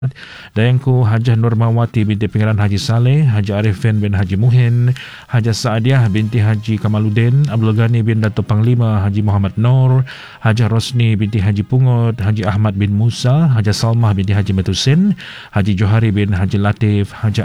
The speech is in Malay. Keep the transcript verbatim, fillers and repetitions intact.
Dayangku Hajah Nurmawati binti Pangeran Haji Saleh, Haji Arifin bin Haji Muhin, Hajah Saadiah binti Haji Kamaluddin, Abdul Ghani bin Datuk Panglima Haji Muhammad Nur, Hajah Rosni binti Haji Pungut, Haji Ahmad bin Musa, Hajah Salmah binti Haji Matusin, Haji Johari bin Haji Latif, Hajah